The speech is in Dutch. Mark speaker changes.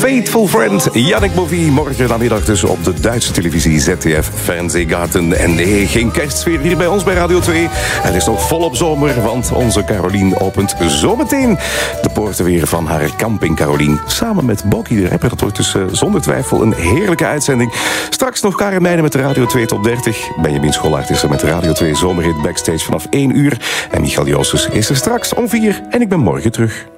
Speaker 1: Faithful Friend, Yannick Bovie. Morgen namiddag dus op de Duitse televisie ZDF Fernsehgarten. En nee, geen kerstsfeer hier bij ons bij Radio 2. Het is nog volop zomer, want onze Carolien opent zometeen de poorten weer van haar camping Carolien. Samen met Bokkie de rapper. Dat wordt dus zonder twijfel een heerlijke uitzending. Straks nog Karen Meijnen met de Radio 2 Top 30. Benjamin Schollaert is er met de Radio 2 Zomerhit Backstage vanaf 1 uur. En Michael Joostes is er straks om 4. En ik ben morgen terug.